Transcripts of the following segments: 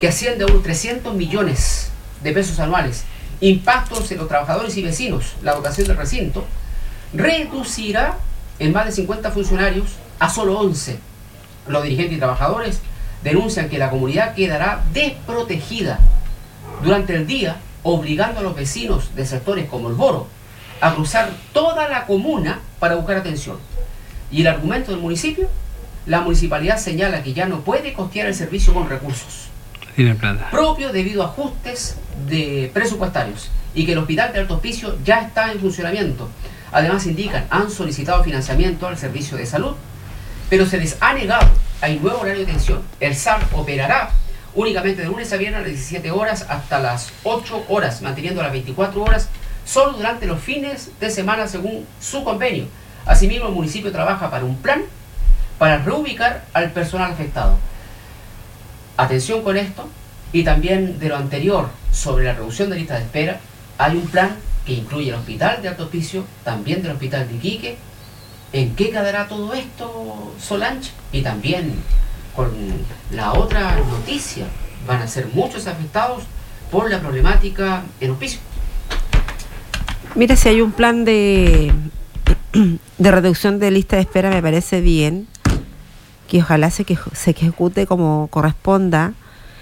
que asciende a unos 300 millones de pesos anuales, impactos en los trabajadores y vecinos, la vocación del recinto, reducirá en más de 50 funcionarios a solo 11. Los dirigentes y trabajadores denuncian que la comunidad quedará desprotegida durante el día, obligando a los vecinos de sectores como el Boro a cruzar toda la comuna para buscar atención. Y el argumento del municipio, la municipalidad señala que ya no puede costear el servicio con recursos propios debido a ajustes presupuestarios y que el hospital de Alto Hospicio ya está en funcionamiento. Además indican, han solicitado financiamiento al servicio de salud, pero se les ha negado. Hay nuevo horario de atención. El SAR operará únicamente de lunes a viernes a las 17 horas hasta las 8 horas, manteniendo las 24 horas solo durante los fines de semana según su convenio. Asimismo, el municipio trabaja para un plan para reubicar al personal afectado. Atención con esto, y también de lo anterior sobre la reducción de lista de espera, hay un plan que incluye el hospital de Alto Hospicio, también del hospital de Iquique. ¿En qué quedará todo esto, Solange? Y también con la otra noticia, van a ser muchos afectados por la problemática en Hospicio. Mira, si hay un plan de reducción de lista de espera, me parece bien, que ojalá se ejecute como corresponda,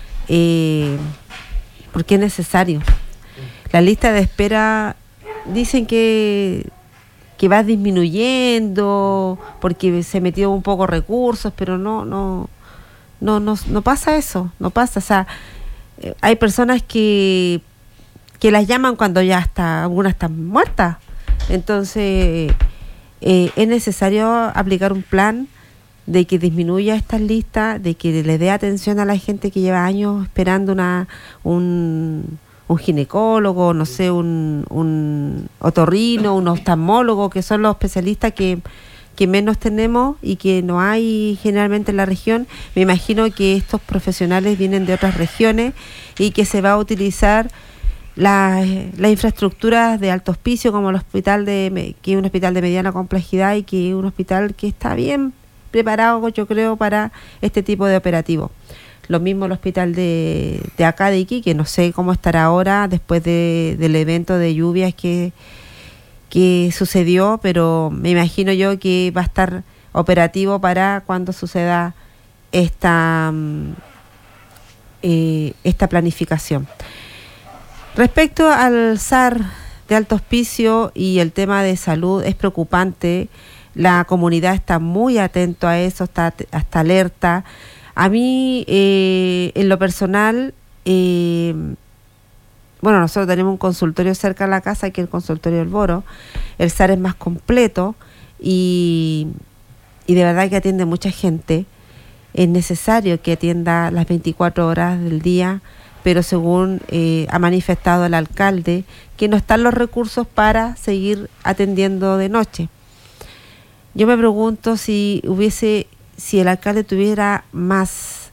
porque es necesario. La lista de espera dicen que va disminuyendo porque se metió un poco recursos, pero no pasa eso, no pasa. O sea, hay personas que las llaman cuando ya algunas están muertas. Entonces es necesario aplicar un plan de que disminuya estas listas, de que le dé atención a la gente que lleva años esperando un ginecólogo, no sé, un otorrino, un oftalmólogo, que son los especialistas que menos tenemos y que no hay generalmente en la región. Me imagino que estos profesionales vienen de otras regiones y que se va a utilizar la infraestructura de Alto Hospicio como el hospital que es un hospital de mediana complejidad y que es un hospital que está bien preparado, yo creo, para este tipo de operativo. Lo mismo el hospital de acá de Iquique, no sé cómo estará ahora después del evento de lluvias que sucedió, pero me imagino yo que va a estar operativo para cuando suceda esta planificación. Respecto al SAR de Alto Hospicio y el tema de salud, es preocupante. La comunidad está muy atento a eso, está alerta. A mí, en lo personal, nosotros tenemos un consultorio cerca de la casa, que es el consultorio del Boro. El SAR es más completo y de verdad que atiende mucha gente. Es necesario que atienda las 24 horas del día, pero según ha manifestado el alcalde, que no están los recursos para seguir atendiendo de noche. Yo me pregunto si el alcalde tuviera más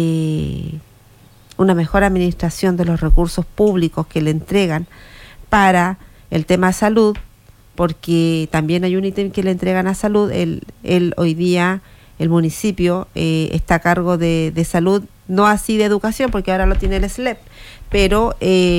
una mejor administración de los recursos públicos que le entregan para el tema de salud, porque también hay un ítem que le entregan a salud. Hoy día el municipio está a cargo de salud, no así de educación, porque ahora lo tiene el SLEP, pero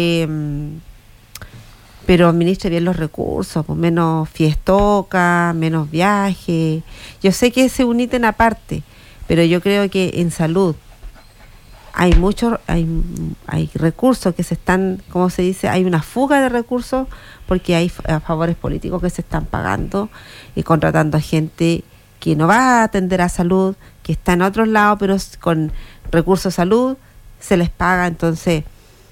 administre bien los recursos, pues menos fiestoca, menos viaje. Yo sé que ese es un ítem aparte, pero yo creo que en salud hay recursos que se están, como se dice, hay una fuga de recursos porque hay favores políticos que se están pagando y contratando a gente que no va a atender a salud, que está en otros lados, pero con recursos de salud se les paga. Entonces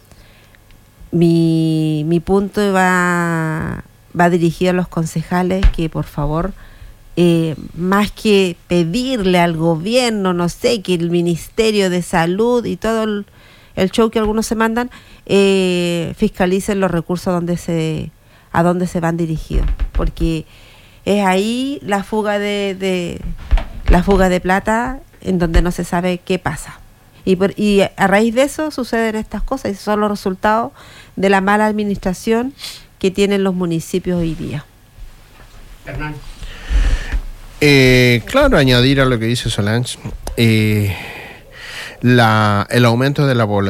mi punto va dirigido a los concejales que, por favor, más que pedirle al gobierno, no sé, que el Ministerio de Salud y todo el show que algunos se mandan, fiscalicen los recursos a dónde se van dirigidos, porque es ahí la fuga de plata, en donde no se sabe qué pasa. Y a raíz de eso suceden estas cosas, y son los resultados de la mala administración que tienen los municipios hoy día. Hernán. Claro, añadir a lo que dice Solange, el aumento de la población